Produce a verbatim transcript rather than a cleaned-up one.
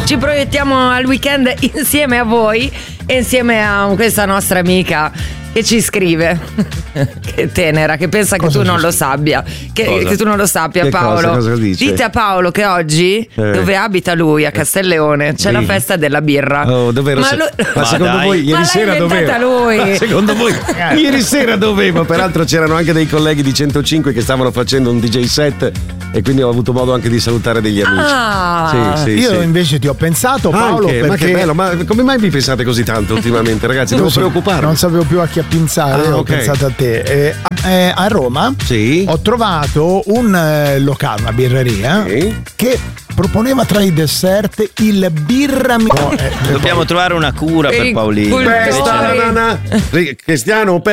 ci proiettiamo al weekend insieme a voi e insieme a questa nostra amica che ci scrive. Che tenera, che pensa cosa che tu non lo sappia. Che, che tu non lo sappia, che Paolo. Cosa, cosa dice? Dite a Paolo che oggi, eh. dove abita lui, a Castelleone, c'è sì. la festa della birra. Oh, dov'ero? Ma, lo... ma secondo dai. voi ieri ma sera dov'ero? lui. Ma secondo voi ieri sera dovevo? Peraltro c'erano anche dei colleghi di centocinque che stavano facendo un D J set e quindi ho avuto modo anche di salutare degli amici. Ah. Sì, sì, Io sì. invece ti ho pensato, Paolo, anche, perché... ma che bello, ma come mai vi pensate così tanto ultimamente, ragazzi? Devo Così, preoccuparmi. Non sapevo più a chi appinzare, Ah, ho okay. pensato a te. Eh, eh, a Roma sì. ho trovato un eh, locale, una birreria sì. che proponeva tra i dessert il birrami. Oh, eh, Dobbiamo trovare una cura per, per Paolino. Cristiano